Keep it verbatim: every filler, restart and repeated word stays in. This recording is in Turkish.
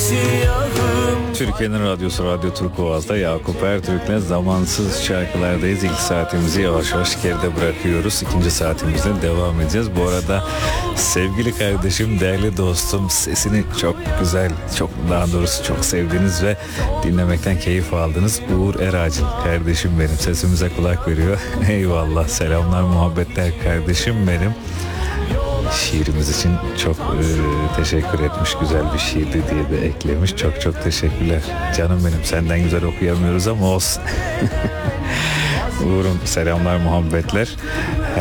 Türkiye'nin radyosu Radyo Turkuaz'da Yakup Ertürk'le Zamansız Şarkılardayız. İlk saatimizi yavaş yavaş geride bırakıyoruz. İkinci saatimizde devam edeceğiz. Bu arada sevgili kardeşim, değerli dostum, sesini çok güzel, çok daha doğrusu çok sevdiğiniz ve dinlemekten keyif aldınız Uğur Eracil kardeşim benim, sesimize kulak veriyor. Eyvallah, selamlar, muhabbetler kardeşim benim. Şiirimiz için çok e, teşekkür etmiş, güzel bir şiirdi diye de eklemiş. Çok çok teşekkürler canım benim, senden güzel okuyamıyoruz ama olsun. Uğur'um selamlar, muhabbetler.